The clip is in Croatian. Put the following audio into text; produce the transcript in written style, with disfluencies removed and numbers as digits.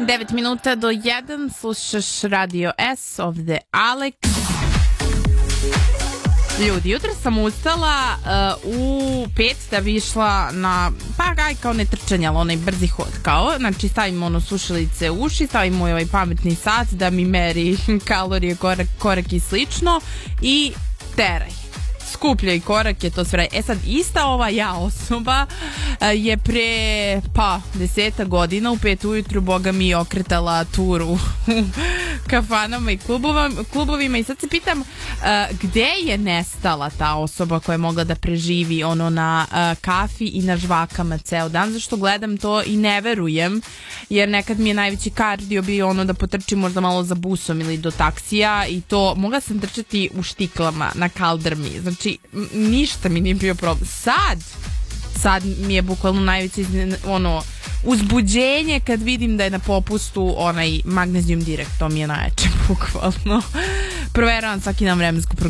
9 minuta do 1, slušaš Radio S, ovde Alex. Ljudi, jutro sam ustala u 5 da bi išla na, kao ne trčanje, ali onaj brzi hod, kao, znači stavim slušalice u uši, stavim moj ovaj pametni sat da mi meri kalorije, korak i slično i teraj. Skupljaj korake, to sve. Sad, ista ova osoba je pre 10 godina u 5 ujutru, boga mi, okretala turu u kafanama i klubovima i sad se pitam gde je nestala ta osoba koja je mogla da preživi na kafi i na žvakama ceo dan, zašto gledam to i ne verujem, jer nekad mi je najveći kardio bio da potrčim možda malo za busom ili do taksija i to mogla sam trčati u štiklama na kaldrmi, znači ništa mi nije bio problem. Sad mi je bukvalno najveće uzbuđenje kad vidim da je na popustu onaj Magnesium Direct, to mi je najjače bukvalno. Proveravam svaki dan vremensku prognozu.